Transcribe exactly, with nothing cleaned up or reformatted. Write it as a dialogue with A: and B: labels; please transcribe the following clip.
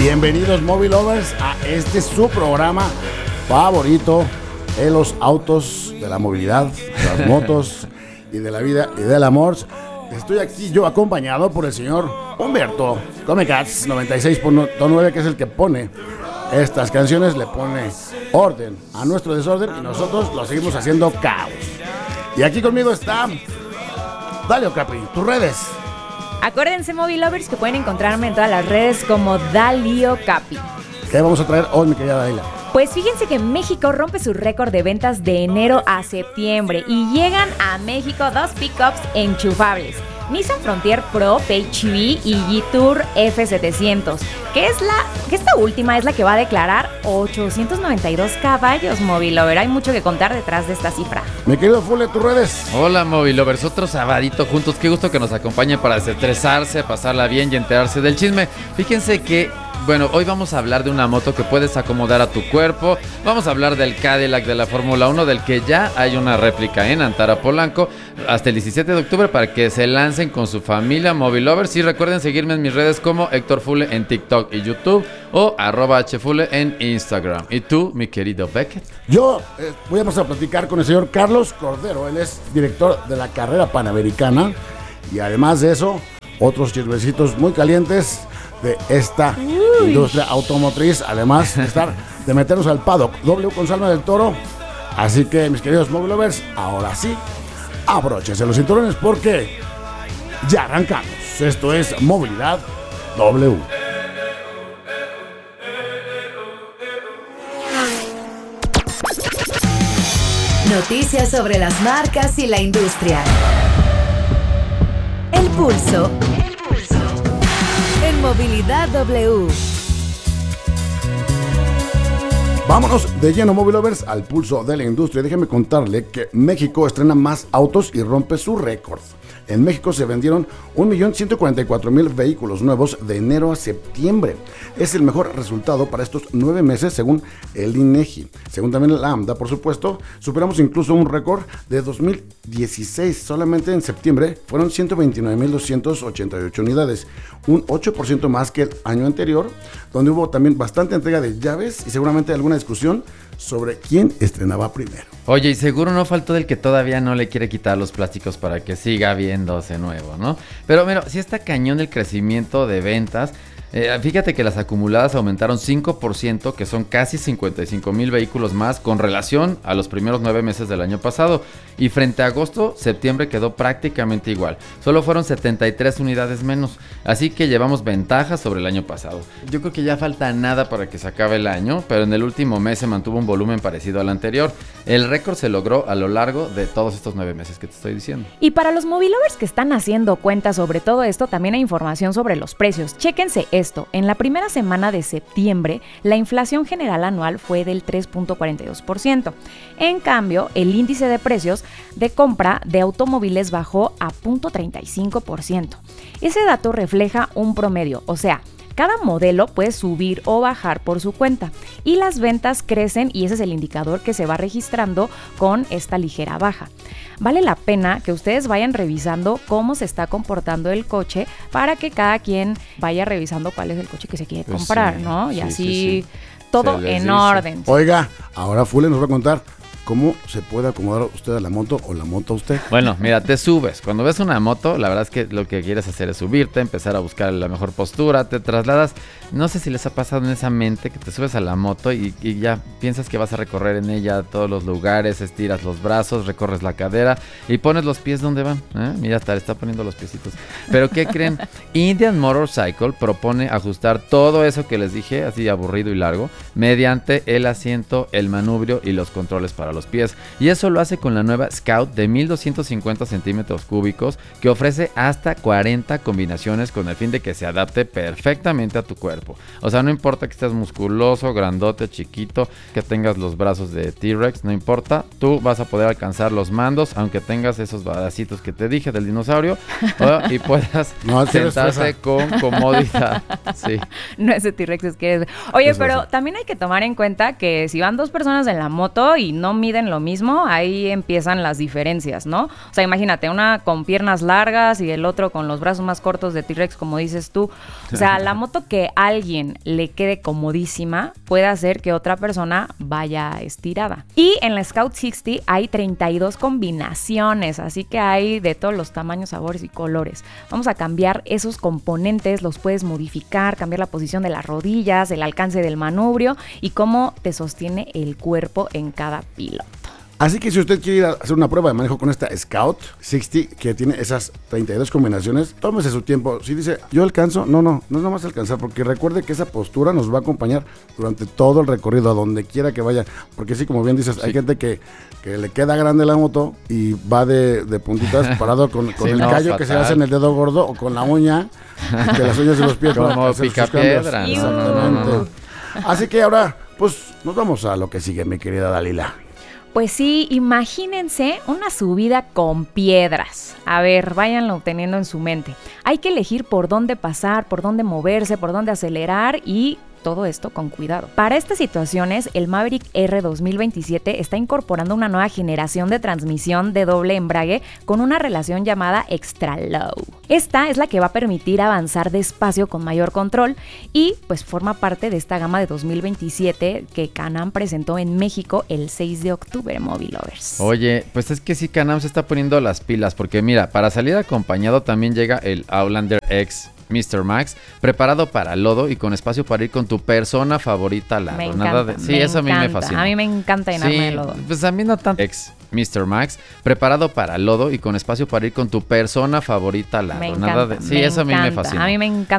A: Bienvenidos Movie Lovers a este su programa favorito de los autos, de la movilidad, de las motos y de la vida y del amor. Estoy aquí yo acompañado por el señor Humberto Comecats noventa y seis punto nueve, que es el que pone estas canciones, le pone orden a nuestro desorden y nosotros lo seguimos haciendo caos. Y aquí conmigo está Dalio Capi, tus redes.
B: Acuérdense, Movie Lovers, que pueden encontrarme en todas las redes como Dalio Capi.
A: ¿Qué vamos a traer hoy, mi querida Dalila?
B: Pues fíjense que México rompe su récord de ventas de enero a septiembre y llegan a México dos pickups enchufables: Nissan Frontier Pro P H E V y G-Tour F setecientos, que es la que esta última es la que va a declarar ochocientos noventa y dos caballos, Movie Lover. Hay mucho que contar detrás de esta cifra.
A: Mi querido Fule, tus redes.
C: Hola, Movie Lovers, otro sabadito juntos. Qué gusto que nos acompañen para desestresarse, pasarla bien y enterarse del chisme. Fíjense que bueno, hoy vamos a hablar de una moto que puedes acomodar a tu cuerpo. Vamos a hablar del Cadillac de la Fórmula uno, del que ya hay una réplica en Antara Polanco hasta el diecisiete de octubre para que se lancen con su familia, Movie Lovers. Y recuerden seguirme en mis redes como Héctor Fule en TikTok y YouTube o arroba hfule en Instagram. ¿Y tú, mi querido Beckett?
A: Yo eh, voy a pasar a platicar con el señor Carlos Cordero. Él es director de la carrera panamericana y además de eso, otros chismecitos muy calientes de esta Uy. industria automotriz, además de estar de meternos al paddock W con Salma del Toro. Así que, mis queridos Movie Lovers, ahora sí, abróchense los cinturones porque ya arrancamos. Esto es Movilidad W.
D: Noticias sobre las marcas y la industria. El pulso. En Movilidad W.
A: Vámonos de lleno, Movie Lovers, al pulso de la industria. Déjeme contarle que México estrena más autos y rompe su récord. En México se vendieron un millón ciento cuarenta y cuatro mil vehículos nuevos de enero a septiembre. Es el mejor resultado para estos nueve meses según el INEGI. Según también la AMDA, por supuesto, superamos incluso un récord de dos mil dieciséis. Solamente en septiembre fueron ciento veintinueve mil doscientas ochenta y ocho unidades, un ocho por ciento más que el año anterior, donde hubo también bastante entrega de llaves y seguramente alguna discusión sobre quién estrenaba primero.
C: Oye, y seguro no faltó del que todavía no le quiere quitar los plásticos para que siga viéndose nuevo, ¿no? Pero mira, si está cañón el crecimiento de ventas. Eh, fíjate que las acumuladas aumentaron cinco por ciento, que son casi cincuenta y cinco mil vehículos más con relación a los primeros nueve meses del año pasado. Y frente a agosto, septiembre quedó prácticamente igual. Solo fueron setenta y tres unidades menos. Así que llevamos ventaja sobre el año pasado. Yo creo que ya falta nada para que se acabe el año, pero en el último mes se mantuvo un volumen parecido al anterior. El récord se logró a lo largo de todos estos nueve meses que te estoy diciendo.
B: Y para los Movie Lovers que están haciendo cuentas sobre todo esto, también hay información sobre los precios. Chéquense esto. En la primera semana de septiembre, la inflación general anual fue del tres punto cuarenta y dos por ciento. En cambio, el índice de precios de compra de automóviles bajó a cero punto treinta y cinco por ciento. Ese dato refleja un promedio, o sea, cada modelo puede subir o bajar por su cuenta y las ventas crecen y ese es el indicador que se va registrando con esta ligera baja. Vale la pena que ustedes vayan revisando cómo se está comportando el coche para que cada quien vaya revisando cuál es el coche que se quiere
C: pues
B: comprar,
C: sí,
B: ¿no? Y
C: sí,
B: así
C: sí, sí.
B: todo en
C: dice.
B: orden.
A: Oiga, ahora Fule nos va a contar ¿cómo se puede acomodar usted a la moto o la moto a usted?
C: Bueno, mira, te subes. Cuando ves una moto, la verdad es que lo que quieres hacer es subirte, empezar a buscar la mejor postura, te trasladas. No sé si les ha pasado en esa mente que te subes a la moto y, y ya piensas que vas a recorrer en ella todos los lugares, estiras los brazos, recorres la cadera y pones los pies donde van. ¿Eh? Mira, hasta le está poniendo los piecitos. Pero ¿qué creen? Indian Motorcycle propone ajustar todo eso que les dije, así aburrido y largo, mediante el asiento, el manubrio y los controles para los pies, y eso lo hace con la nueva Scout de mil doscientos cincuenta centímetros cúbicos que ofrece hasta cuarenta combinaciones con el fin de que se adapte perfectamente a tu cuerpo. O sea, no importa que estés musculoso, grandote, chiquito, que tengas los brazos de T-Rex, no importa, tú vas a poder alcanzar los mandos aunque tengas esos bracitos que te dije del dinosaurio o, y puedas no, sentarte con comodidad. Sí.
B: No es de T-Rex, es que es... Oye,
A: es
B: pero
A: verdad.
B: También hay que tomar en cuenta que si van dos personas en la moto y no miden lo mismo, ahí empiezan las diferencias, ¿no? O sea, imagínate, una con piernas largas y el otro con los brazos más cortos de T-Rex, como dices tú. O sea, la moto que a alguien le quede comodísima puede hacer que otra persona vaya estirada. Y en la Scout sesenta hay treinta y dos combinaciones, así que hay de todos los tamaños, sabores y colores. Vamos a cambiar esos componentes, los puedes modificar, cambiar la posición de las rodillas, el alcance del manubrio y cómo te sostiene el cuerpo en cada piloto.
A: Así que si usted quiere ir a hacer una prueba de manejo con esta Scout sesenta, que tiene esas treinta y dos combinaciones, tómese su tiempo. Si dice, yo alcanzo, no, no, no es nada más alcanzar, porque recuerde que esa postura nos va a acompañar durante todo el recorrido, a donde quiera que vaya. Porque sí, como bien dices, sí. hay gente que, que le queda grande la moto y va de, de puntitas parado con, con sí, el no, callo fatal. Que se hace en el dedo gordo o con la uña, que las uñas de los pies.
C: Como picapiedra.
A: Exactamente. No. Así que ahora, pues, nos vamos a lo que sigue, mi querida Dalila.
B: Pues sí, imagínense una subida con piedras. A ver, váyanlo teniendo en su mente. Hay que elegir por dónde pasar, por dónde moverse, por dónde acelerar y todo esto con cuidado. Para estas situaciones, el Maverick R dos mil veintisiete está incorporando una nueva generación de transmisión de doble embrague con una relación llamada Extra Low. Esta es la que va a permitir avanzar despacio con mayor control y pues forma parte de esta gama de dos mil veintisiete que Can-Am presentó en México el seis de octubre, Mobilovers.
C: Oye, pues es que sí, Can-Am se está poniendo las pilas porque mira, para salir acompañado también llega el Outlander X mister Max, preparado para lodo y con espacio para ir con tu persona favorita al lado.
B: Me
C: Nada
B: encanta,
C: de... Sí,
B: me
C: eso
B: encanta.
C: a mí me fascina.
B: A mí me encanta llenarme
C: sí,
B: de lodo.
C: Pues a mí no tanto. Ex mister Max, preparado para lodo y con espacio para ir con tu persona favorita al lado.
B: Me
C: Nada
B: encanta,
C: de... Sí,
B: me
C: eso a mí
B: encanta.
C: me fascina.
B: A mí me encanta.